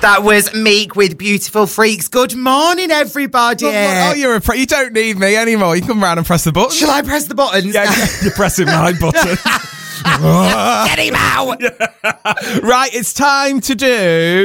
That was Meek with Beautiful Freaks. Good morning, everybody. Oh, you don't need me anymore. You come round and press the button. Shall I press the buttons? Yeah, you're pressing my button. Get him out. Right, it's time to do